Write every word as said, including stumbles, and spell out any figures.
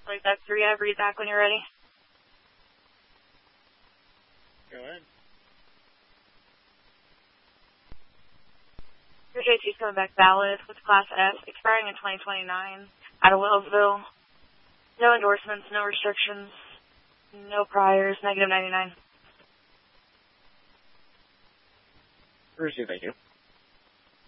Like that three, I read back when you're ready. Go ahead. Your J T's coming back valid with Class S, expiring in twenty twenty-nine, out of Wellsville. No endorsements, no restrictions, no priors, negative ninety-nine. Received, thank you.